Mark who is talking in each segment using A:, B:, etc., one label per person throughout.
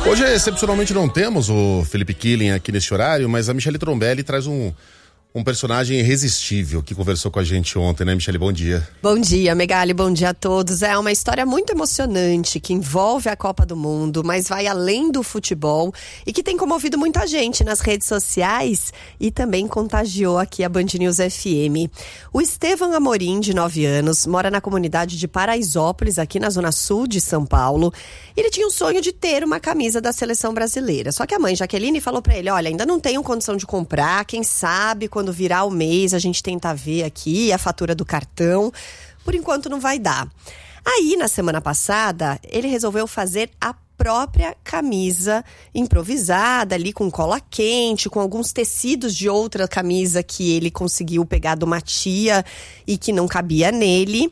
A: Hoje, excepcionalmente, não temos o Felipe Killing aqui neste horário, mas a Michele Trombelli traz um personagem irresistível que conversou com a gente ontem, né, Michele? Bom dia.
B: Bom dia, Megali, bom dia a todos. É uma história muito emocionante que envolve a Copa do Mundo, mas vai além do futebol e que tem comovido muita gente nas redes sociais e também contagiou aqui a Band News FM. O Estevam Amorim, de 9 anos, mora na comunidade de Paraisópolis, aqui na zona sul de São Paulo. Ele tinha um sonho de ter uma camisa da seleção brasileira. Só que a mãe, Jaqueline, falou pra ele, olha, ainda não tenho condição de comprar, quem sabe quando virar o mês a gente tenta ver aqui a fatura do cartão. Por enquanto não vai dar. Aí, na semana passada, ele resolveu fazer a própria camisa improvisada ali com cola quente, com alguns tecidos de outra camisa que ele conseguiu pegar de uma tia e que não cabia nele.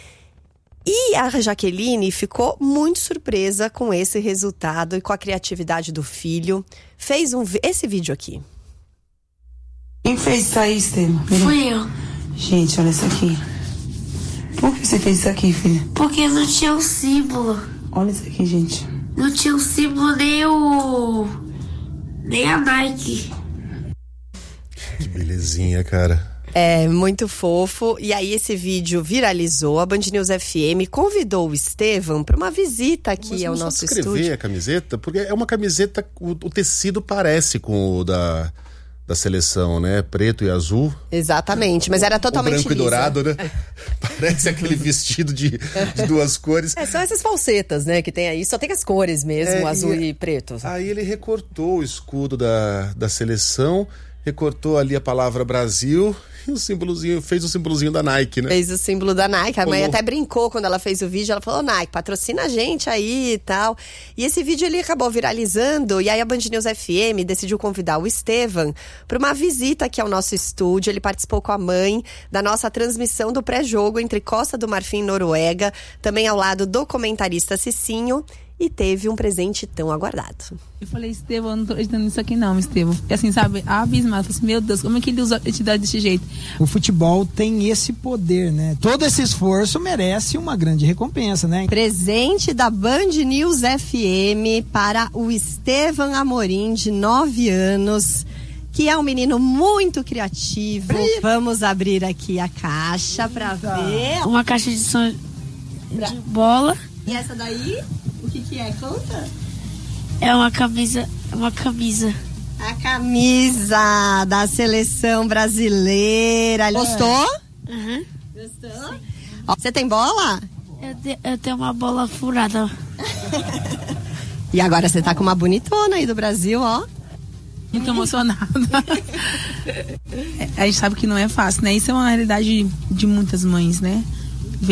B: E a Jaqueline ficou muito surpresa com esse resultado e com a criatividade do filho. Fez esse vídeo aqui.
C: Quem fez isso aí, Estevam?
D: Fui eu.
C: Gente, olha isso aqui. Por que você fez isso aqui, filha?
D: Porque não tinha o símbolo.
C: Olha isso aqui, gente.
D: Não tinha o símbolo nem a Nike.
A: Que belezinha, cara.
B: É, muito fofo. E aí esse vídeo viralizou. A Band News FM convidou o Estevam para uma visita aqui ao nosso estúdio.
A: Descrever a camiseta, porque é uma camiseta, o tecido parece com o da seleção, né? Preto e azul.
B: Exatamente, mas era totalmente
A: branco
B: lisa.
A: E dourado, né? Parece aquele vestido de duas cores.
B: São essas falsetas, né, que tem aí. Só tem as cores mesmo, azul e preto.
A: Aí ele recortou o escudo da seleção, recortou ali a palavra Brasil e o símbolozinho, fez o símbolozinho da Nike, né?
B: Fez o símbolo da Nike. A mãe até brincou quando ela fez o vídeo. Ela falou, Nike, patrocina a gente aí e tal. E esse vídeo ele acabou viralizando. E aí a Band News FM decidiu convidar o Estevam para uma visita aqui ao nosso estúdio. Ele participou com a mãe da nossa transmissão do pré-jogo entre Costa do Marfim e Noruega. Também ao lado do comentarista Cicinho. E teve um presente tão aguardado.
E: Eu falei, Estevam, eu não tô acreditando nisso aqui não, Estevam. E assim, sabe, abismado. Eu falei assim, meu Deus, como é que ele usa te dá desse jeito?
F: O futebol tem esse poder, né? Todo esse esforço merece uma grande recompensa, né?
B: Presente da Band News FM para o Estevam Amorim, de 9 anos, que é um menino muito criativo. Vamos abrir aqui a caixa para ver.
D: Uma caixa de bola.
B: E essa daí? O que é? Conta.
D: É uma camisa.
B: A camisa da seleção brasileira. Gostou?
D: Uhum.
B: Gostou? Ó, você tem bola?
D: Eu tenho uma bola furada.
B: E agora você tá com uma bonitona aí do Brasil, ó.
E: Muito emocionada. A gente sabe que não é fácil, né? Isso é uma realidade de muitas mães, né?